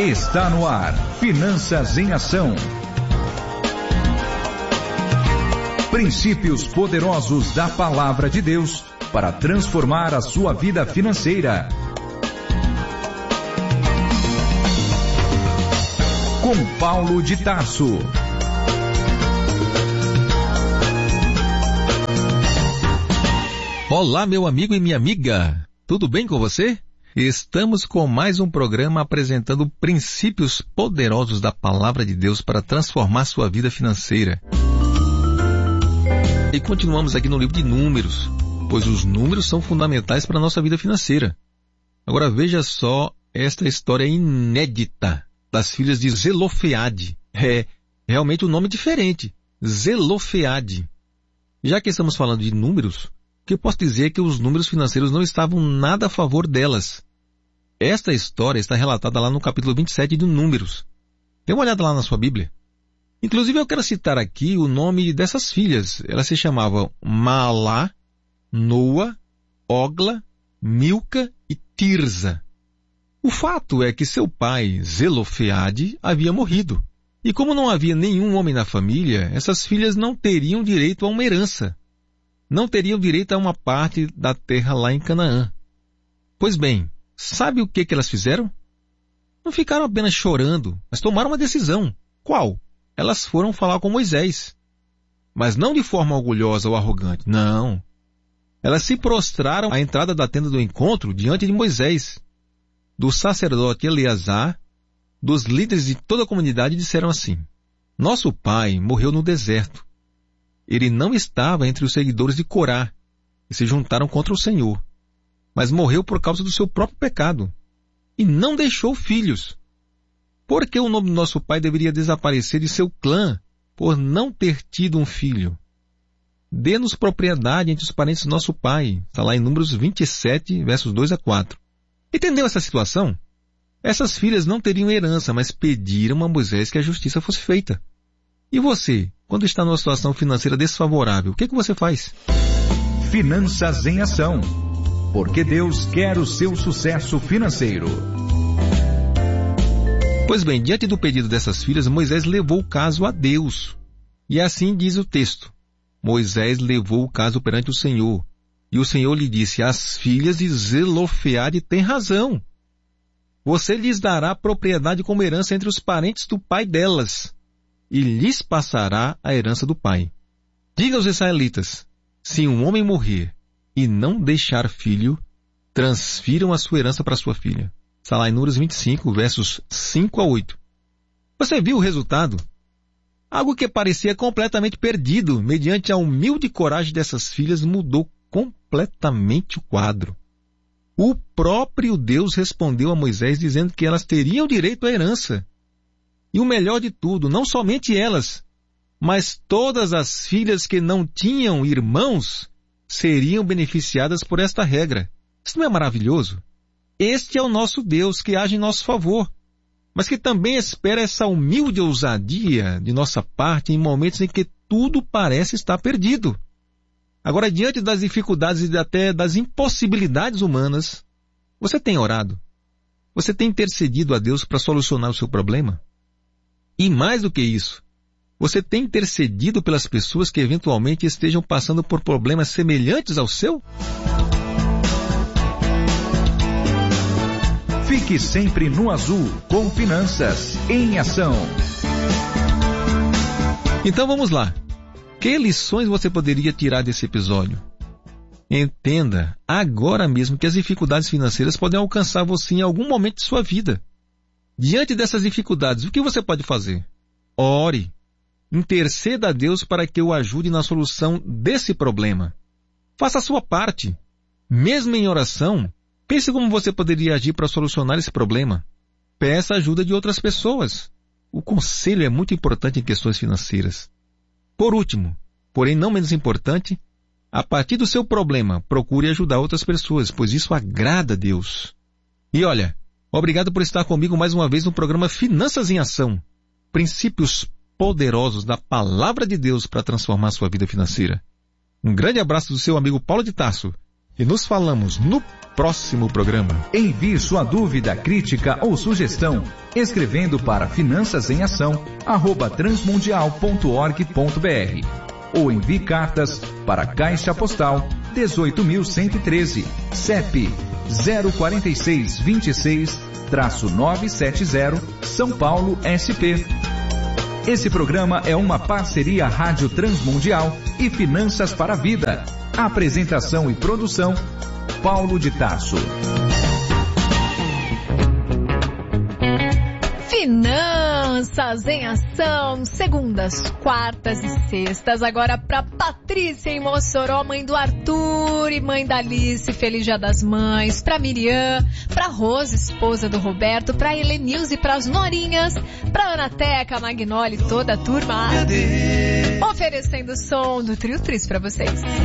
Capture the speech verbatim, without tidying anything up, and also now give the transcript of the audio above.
Está no ar, Finanças em Ação. Princípios poderosos da Palavra de Deus para transformar a sua vida financeira. Com Paulo de Tarso. Olá, meu amigo e minha amiga. Tudo bem com você? Estamos com mais um programa apresentando princípios poderosos da Palavra de Deus para transformar sua vida financeira. E continuamos aqui no livro de Números, pois os números são fundamentais para a nossa vida financeira. Agora veja só esta história inédita das filhas de Zelofeade. É realmente um nome diferente, Zelofeade. Já que estamos falando de números, o que eu posso dizer é que os números financeiros não estavam nada a favor delas. Esta história está relatada lá no capítulo vinte e sete de Números. Dê uma olhada lá na sua Bíblia. Inclusive eu quero citar aqui o nome dessas filhas. Elas se chamavam Maalá, Noa, Ogla, Milca e Tirza. O fato é que seu pai, Zelofeade, havia morrido. E como não havia nenhum homem na família, essas filhas não teriam direito a uma herança. Não teriam direito a uma parte da terra lá em Canaã. Pois bem, sabe o que, que elas fizeram? Não ficaram apenas chorando, mas tomaram uma decisão. Qual? Elas foram falar com Moisés. Mas não de forma orgulhosa ou arrogante, não. Elas se prostraram à entrada da tenda do encontro diante de Moisés. Do sacerdote Eleazar, dos líderes de toda a comunidade disseram assim: nosso pai morreu no deserto. Ele não estava entre os seguidores de Corá, que se juntaram contra o Senhor, mas morreu por causa do seu próprio pecado, e não deixou filhos. Por que o nome do nosso pai deveria desaparecer de seu clã por não ter tido um filho? Dê-nos propriedade entre os parentes do nosso pai. Está lá em Números vinte e sete, versos dois a quatro. Entendeu essa situação? Essas filhas não teriam herança, mas pediram a Moisés que a justiça fosse feita. E você, quando está numa situação financeira desfavorável, o que, que você faz? Finanças em Ação. Porque Deus quer o seu sucesso financeiro. Pois bem, diante do pedido dessas filhas, Moisés levou o caso a Deus. E assim diz o texto: Moisés levou o caso perante o Senhor. E o Senhor lhe disse: as filhas de Zelofeade têm razão. Você lhes dará propriedade como herança entre os parentes do pai delas, e lhes passará a herança do pai. Diga aos israelitas: se um homem morrer e não deixar filho, transfiram a sua herança para sua filha. Está lá em Números vinte e cinco, versos cinco a oito. Você viu o resultado? Algo que parecia completamente perdido, mediante a humilde coragem dessas filhas, mudou completamente o quadro. O próprio Deus respondeu a Moisés dizendo que elas teriam direito à herança. E o melhor de tudo, não somente elas, mas todas as filhas que não tinham irmãos seriam beneficiadas por esta regra. Isso não é maravilhoso? Este é o nosso Deus que age em nosso favor, mas que também espera essa humilde ousadia de nossa parte em momentos em que tudo parece estar perdido. Agora, diante das dificuldades e até das impossibilidades humanas, você tem orado? Você tem intercedido a Deus para solucionar o seu problema? E mais do que isso, você tem intercedido pelas pessoas que eventualmente estejam passando por problemas semelhantes ao seu? Fique sempre no azul com Finanças em Ação. Então vamos lá. Que lições você poderia tirar desse episódio? Entenda agora mesmo que as dificuldades financeiras podem alcançar você em algum momento de sua vida. Diante dessas dificuldades, o que você pode fazer? Ore. Interceda a Deus para que o ajude na solução desse problema. Faça a sua parte. Mesmo em oração, pense como você poderia agir para solucionar esse problema. Peça ajuda de outras pessoas. O conselho é muito importante em questões financeiras. Por último, porém não menos importante, a partir do seu problema, procure ajudar outras pessoas, pois isso agrada a Deus. E olha, obrigado por estar comigo mais uma vez no programa Finanças em Ação. Princípios poderosos da Palavra de Deus para transformar sua vida financeira. Um grande abraço do seu amigo Paulo de Tarso E nos falamos no próximo programa. Envie sua dúvida, crítica ou sugestão escrevendo para finanças em ação arroba transmundial ponto org ponto br ou envie cartas para Caixa Postal dezoito mil cento e treze, C E P zero quatro seis dois seis nove sete zero, São Paulo, S P. Esse programa é uma parceria Rádio Transmundial e Finanças para a Vida. Apresentação e produção, Paulo de Tarso. Finanças em Ação, segundas, quartas e sextas. Agora para Patrícia em Mossoró, mãe do Arthur e mãe da Alice, feliz Dia das Mães. Para Miriam, para Rose, esposa do Roberto, para Helenilze, para as Norinhas, para Ana Teca, Magnoli, toda a turma. Oferecendo o som do Trio Tris para vocês.